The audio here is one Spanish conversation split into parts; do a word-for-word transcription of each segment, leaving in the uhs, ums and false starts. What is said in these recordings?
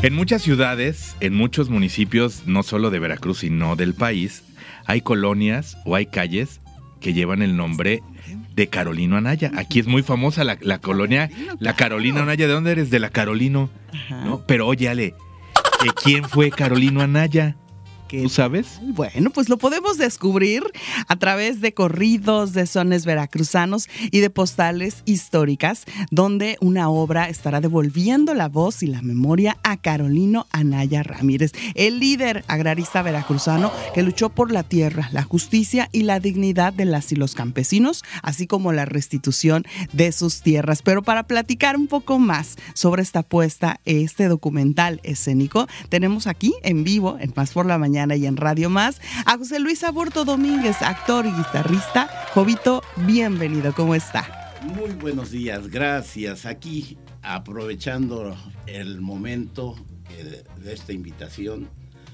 En muchas ciudades, en muchos municipios, no solo de Veracruz, sino del país, hay colonias o hay calles que llevan el nombre de Carolino Anaya. Aquí es muy famosa la, la colonia, la Carolina Anaya. ¿De dónde eres? De la Carolino. ¿No? Pero oye, Ale, ¿quién fue Carolino Anaya? ¿Tú sabes? Bueno, pues lo podemos descubrir a través de corridos, de sones veracruzanos y de postales históricas, donde una obra estará devolviendo la voz y la memoria a Carolino Anaya Ramírez, el líder agrarista veracruzano que luchó por la tierra, la justicia y la dignidad de las y los campesinos, así como la restitución de sus tierras. Pero para platicar un poco más sobre esta apuesta, este documental escénico, tenemos aquí en vivo, en Más por la Mañana y en Radio Más, a José Luis Aburto Domínguez, actor y guitarrista. Jovito, bienvenido, ¿cómo está? Muy buenos días, gracias. Aquí aprovechando el momento de esta invitación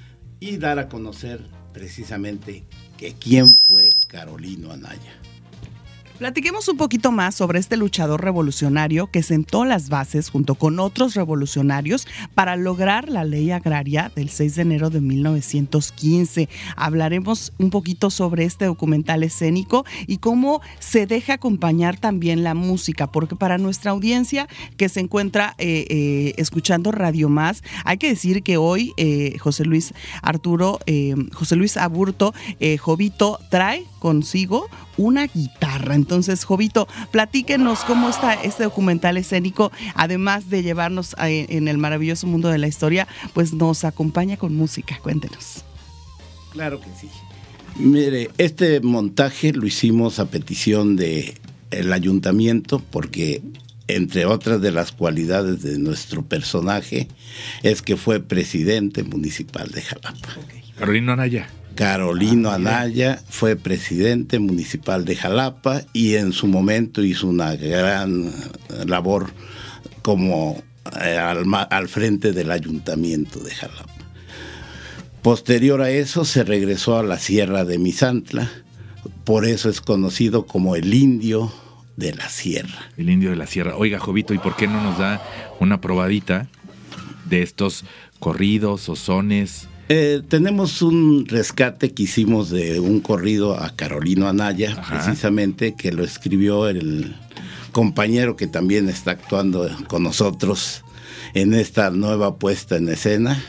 y dar a conocer precisamente que quién fue Carolino Anaya. Platiquemos un poquito más sobre este luchador revolucionario que sentó las bases junto con otros revolucionarios para lograr la ley agraria del seis de enero de mil novecientos quince. Hablaremos un poquito sobre este documental escénico y cómo se deja acompañar también la música, porque para nuestra audiencia que se encuentra eh, eh, escuchando Radio Más, hay que decir que hoy eh, José Luis Arturo, eh, José Luis Aburto, eh, Jovito, trae consigo una guitarra. Entonces, Jovito, platíquenos cómo está este documental escénico, además de llevarnos a, en el maravilloso mundo de la historia, pues nos acompaña con música. Cuéntenos. Claro que sí. Mire, este montaje lo hicimos a petición del ayuntamiento porque, entre otras de las cualidades de nuestro personaje, es que fue presidente municipal de Jalapa. Okay. Carolino Anaya. Carolino Anaya fue presidente municipal de Jalapa y en su momento hizo una gran labor como eh, al, al frente del ayuntamiento de Jalapa. Posterior a eso se regresó a la Sierra de Misantla, por eso es conocido como el Indio de la Sierra. El Indio de la Sierra. Oiga, Jovito, ¿y por qué no nos da una probadita de estos corridos o sones? Eh, tenemos un rescate que hicimos de un corrido a Carolino Anaya, Ajá. precisamente, que lo escribió el compañero que también está actuando con nosotros en esta nueva puesta en escena.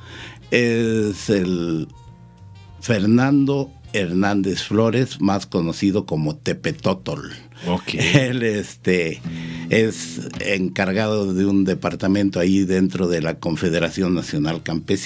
Es el Fernando Hernández Flores, más conocido como Tepetotol. Okay. Él este, es encargado de un departamento ahí dentro de la Confederación Nacional Campesina.